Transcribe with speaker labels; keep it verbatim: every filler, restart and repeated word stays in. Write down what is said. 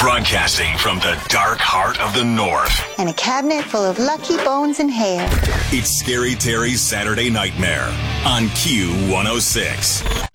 Speaker 1: Broadcasting from the dark heart of the North.
Speaker 2: And a cabinet full of lucky bones and hair.
Speaker 1: It's Scary Terry's Saturday Nightmare on Q one oh six.